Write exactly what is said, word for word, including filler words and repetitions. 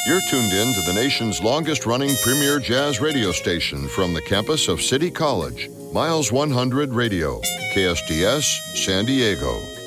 You're tuned in to the nation's longest-running premier jazz radio station from the campus of City College, Miles one hundred Radio, K S D S, San Diego.